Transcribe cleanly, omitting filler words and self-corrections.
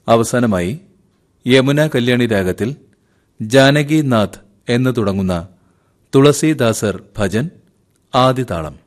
അവസാനമായി യമുന കല്യാണി രാഗത്തിൽ ജാനകിനാഥ് എന്ന് തുടങ്ങുന്ന തുളസീദാസർ ഭജൻ ആദിതാളം.